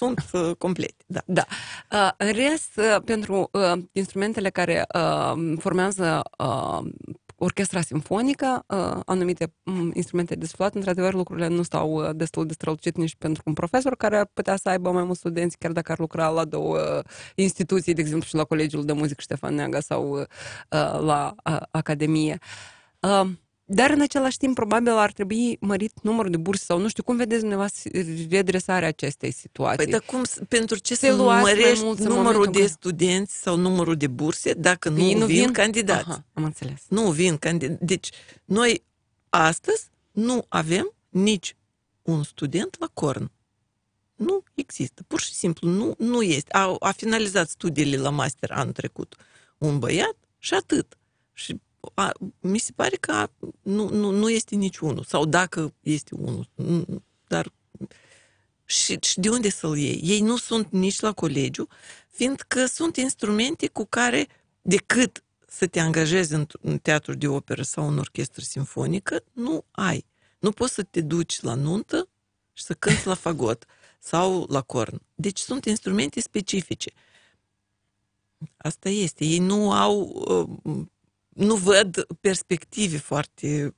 sunt complete. Da. Da. În rest, pentru instrumentele care formează orchestra simfonică, anumite instrumente de suflat, într-adevăr, lucrurile nu stau destul de strălucit nici pentru un profesor care ar putea să aibă mai mulți studenți, chiar dacă ar lucra la două instituții, de exemplu și la Colegiul de Muzică Ștefan Neaga sau la Academie. Dar în același timp, probabil ar trebui mărit numărul de burse sau nu știu, cum vedeți dumneavoastră redresarea acestei situații? Păi, dar pentru ce să mărești numărul de studenți sau numărul de burse dacă nu vin candidați? Aha, am înțeles. Nu vin candidați. Deci, noi astăzi nu avem nici un student la Corn. Nu există. Pur și simplu nu este. A finalizat studiile la master anul trecut un băiat și atât. Și mi se pare că nu este niciunul. Sau dacă este unul. Dar și de unde să-l iei? Ei nu sunt nici la colegiu, fiindcă sunt instrumente cu care, decât să te angajezi în teatru de operă sau în orchestră simfonică, nu ai. Nu poți să te duci la nuntă și să cânți la fagot sau la corn. Deci sunt instrumente specifice. Asta este. Ei nu au... nu văd perspective foarte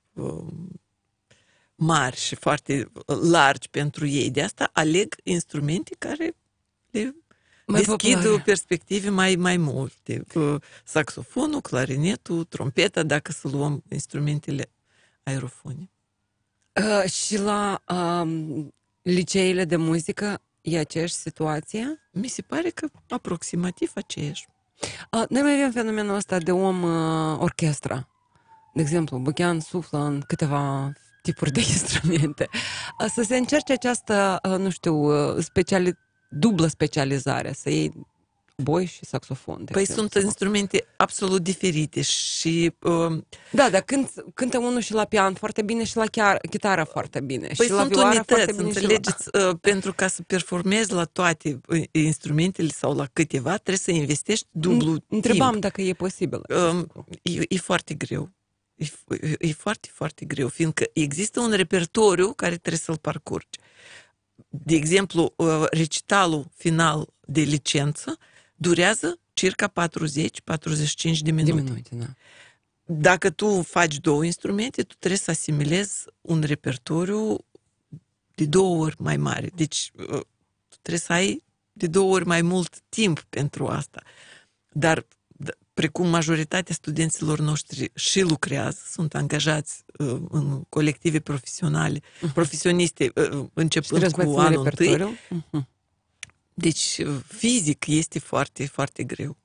mari și foarte largi pentru ei. De asta aleg instrumente care le deschid perspective mai multe. Saxofonul, clarinetul, trompeta, dacă să luăm instrumentele aerofone. Și la liceile de muzică e aceeași situație? Mi se pare că aproximativ aceeași. Noi mai avem fenomenul ăsta de om orchestra. De exemplu, Băghean suflă în câteva tipuri de instrumente. Să se încerce această, nu știu, dublă specializare, să iei boi și saxofon. Păi sunt instrumente absolut diferite și... Da, dar cântă unul și la pian foarte bine și la chitară foarte bine. Păi și sunt la vioară unități, foarte bine înțelegeți? Pentru ca să performezi la toate instrumentele sau la câteva, trebuie să investești dublu Întrebam timp. dacă e posibil. E foarte greu. E foarte, foarte greu, fiindcă există un repertoriu care trebuie să-l parcurgi. De exemplu, recitalul final de licență durează circa 40-45 de minute. Da. Dacă tu faci două instrumente, tu trebuie să asimilezi un repertoriu de 2 ori mai mare. Deci, tu trebuie să ai de 2 ori mai mult timp pentru asta. Dar, precum majoritatea studenților noștri și lucrează, sunt angajați în colective profesionale, profesioniste, începând cu anul întâi. Deci, fizic este foarte, foarte greu.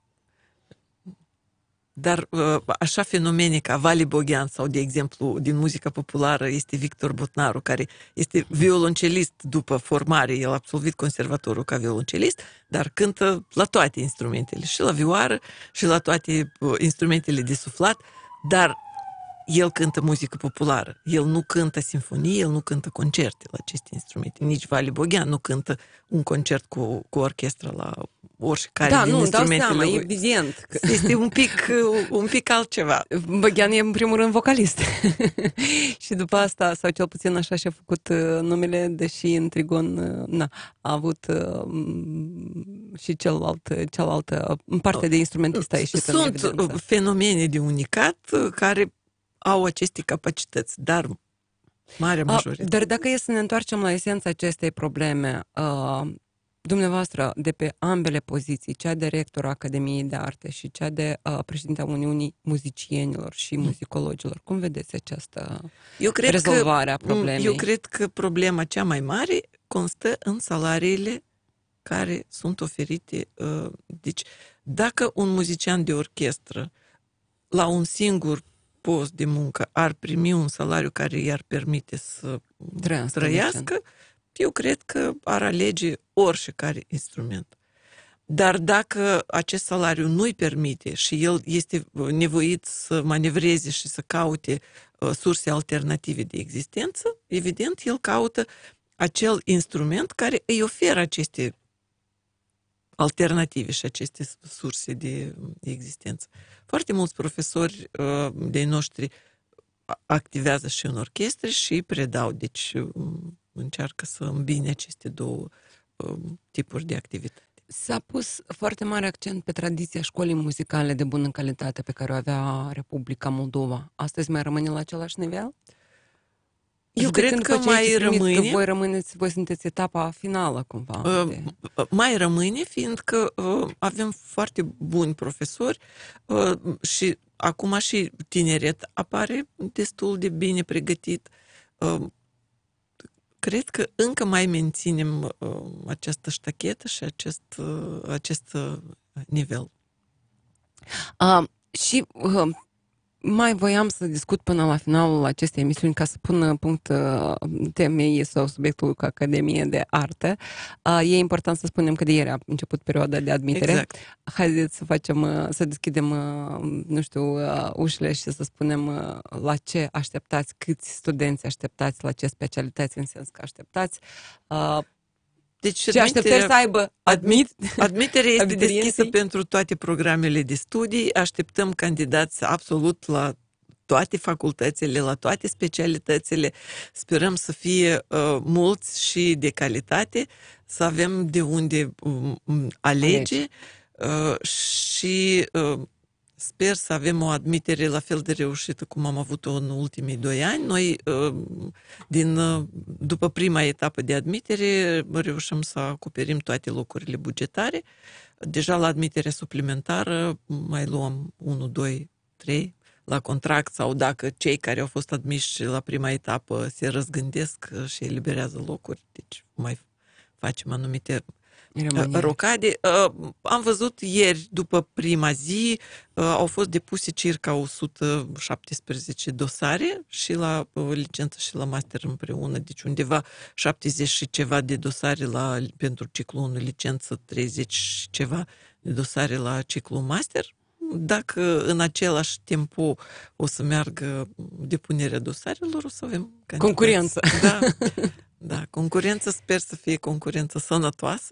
Dar așa fenomene ca Vali Boghean sau, de exemplu, din muzica populară este Victor Botnaru, care este violoncelist după formare. El a absolvit conservatorul ca violoncelist, dar cântă la toate instrumentele, și la vioară, și la toate instrumentele de suflat, dar el cântă muzică populară. El nu cântă sinfonie, el nu cântă concerte la aceste instrumente. Nici Vali Boghean nu cântă un concert cu orchestra la oricare din instrumentele. Da, nu, dau seama, evident. Este un pic altceva. Boghean e în primul rând vocalist. Și după asta, sau cel puțin așa și-a făcut numele, deși în Trigon a avut și cealaltă parte de instrumentist a ieșit în evidență. Sunt fenomene de unicat care au aceste capacități, dar marea majoritate. Dar dacă e să ne întoarcem la esența acestei probleme, dumneavoastră, de pe ambele poziții, cea de rector a Academiei de Arte și cea de președintea Uniunii Muzicienilor și Muzicologilor, cum vedeți această rezolvare a problemei? Eu cred că problema cea mai mare constă în salariile care sunt oferite. Deci, dacă un muzician de orchestră la un singur post de muncă ar primi un salariu care i-ar permite să trăiască, eu cred că ar alege oricare instrument. Dar dacă acest salariu nu-i permite și el este nevoit să manevreze și să caute surse alternative de existență, evident, el caută acel instrument care îi oferă aceste alternative și aceste surse de existență. Foarte mulți profesori de noștri activează și în orchestre și predau, deci încearcă să îmbine aceste două tipuri de activitate. S-a pus foarte mare accent pe tradiția școlii muzicale de bună calitate pe care o avea Republica Moldova. Astăzi mai rămâne la același nivel? Eu cred că mai rămâne. Că voi sunteți etapa finală cumva. Mai rămâne, fiindcă avem foarte buni profesori și acum și tineret apare destul de bine pregătit. Cred că încă mai menținem această ștachetă și acest nivel. Și mai voiam să discut până la finalul acestei emisiuni ca să pun punct temei sau subiectul cu Academie de Artă. E important să spunem că de ieri a început perioada de admitere. Exact. Haideți să deschidem, nu știu, ușile și să spunem la ce așteptați, câți studenți așteptați, la ce specialități în sens că așteptați. Deci, ce așteptări să aibă admiterea este deschisă pentru toate programele de studii. Așteptăm candidați absolut la toate facultățile, la toate specialitățile. Sperăm să fie mulți și de calitate, să avem de unde alege și sper să avem o admitere la fel de reușită cum am avut-o în ultimii 2 ani. Noi, după prima etapă de admitere, reușim să acoperim toate locurile bugetare. Deja la admiterea suplimentară mai luăm 1, 2, 3 la contract sau dacă cei care au fost admiși la prima etapă se răzgândesc și eliberează locuri, deci mai facem anumite rocade. Am văzut ieri, după prima zi, au fost depuse circa 117 dosare și la licență și la master împreună, deci undeva 70 și ceva de dosare pentru ciclu 1 licență, 30 și ceva de dosare la ciclu master. Dacă în același timp o să meargă depunerea dosarelor, o să avem concurență. Da, concurență, sper să fie concurență sănătoasă.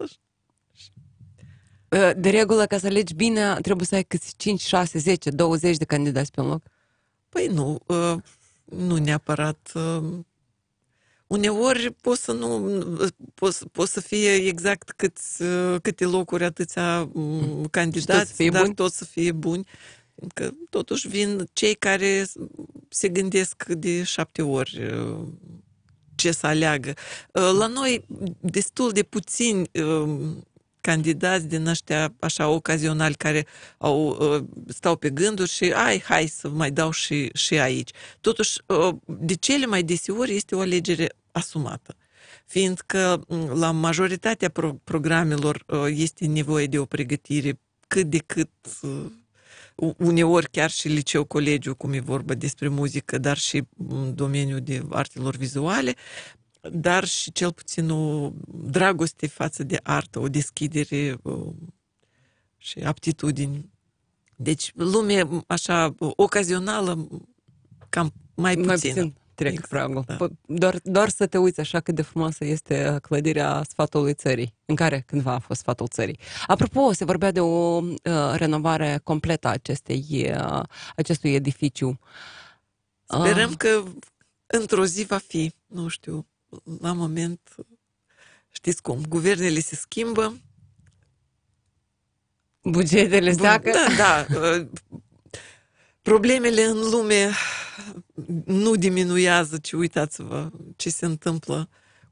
De regulă, ca să alegi bine, trebuie să ai câți 5, 6, 10, 20 de candidați pe un loc? Păi nu neapărat. Uneori poți să fie exact câte locuri, atâția candidați, dar toți să fie buni. Că totuși vin cei care se gândesc de 7 ori ce să aleagă. La noi destul de puțini candidați din ăștia așa ocazionali care stau pe gânduri și hai să mai dau și aici. Totuși, de cele mai deseori este o alegere asumată. Fiindcă la majoritatea programelor este nevoie de o pregătire cât de cât uneori chiar și liceu colegiu, cum e vorba despre muzică, dar și în domeniul de artelor vizuale, dar și cel puțin o dragoste față de artă, o deschidere și aptitudini. Deci lume așa ocazională cam mai puțin. Trec pragul. Da. Doar să te uiți așa cât de frumoasă este clădirea Sfatului Țării, în care cândva a fost Sfatul Țării. Apropo, se vorbea de o renovare completă a acestui edificiu. Sperăm că într-o zi va fi, nu știu, la moment, știți cum, guvernele se schimbă. Bugetele seacă. Da. Problemele în lume nu diminuează, ci uitați-vă ce se întâmplă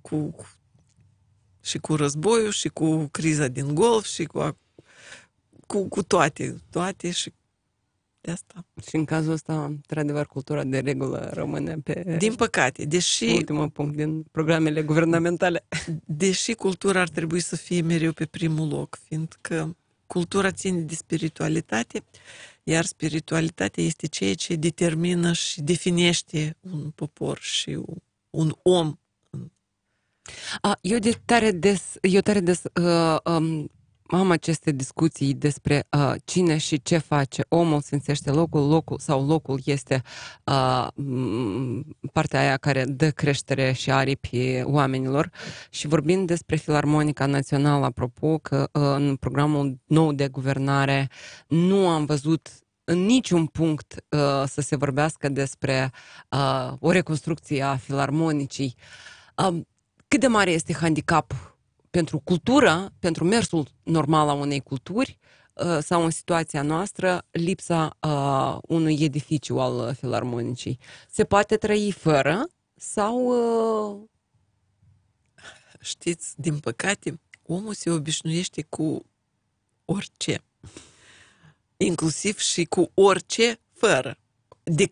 și cu războiul, și cu criza din Golf, și cu toate și de asta. Și în cazul ăsta, într-adevăr, cultura de regulă rămâne pe... Din păcate, deși... Ultimul punct din programele guvernamentale. Deși cultura ar trebui să fie mereu pe primul loc, fiindcă cultura ține de spiritualitate, iar spiritualitatea este ceea ce determină și definește un popor și un om. Eu tare des am aceste discuții despre cine și ce face. Omul sfințește locul este partea aia care dă creștere și aripi oamenilor. Și vorbind despre Filarmonica Națională, apropo, că în programul nou de guvernare nu am văzut în niciun punct să se vorbească despre o reconstrucție a Filarmonicii. Cât de mare este handicap pentru cultură, pentru mersul normal a unei culturi, sau în situația noastră, lipsa unui edificiu al filarmonicii. Se poate trăi fără sau... Știți, din păcate, omul se obișnuiește cu orice. Inclusiv și cu orice fără.